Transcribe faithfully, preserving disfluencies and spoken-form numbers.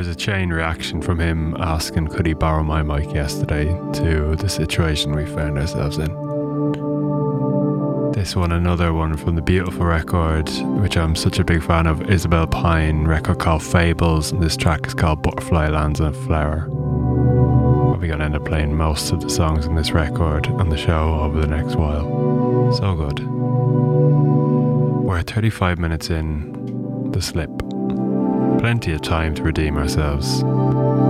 was a chain reaction from him asking could he borrow my mic yesterday to the situation we found ourselves in. This one, another one from the beautiful record, which I'm such a big fan of, Isabel Pine, record called Fables, and this track is called Butterfly Lands on a Flower. We're going to end up playing most of the songs in this record on the show over the next while. So good. We're thirty-five minutes in, The Slip. Plenty of time to redeem ourselves.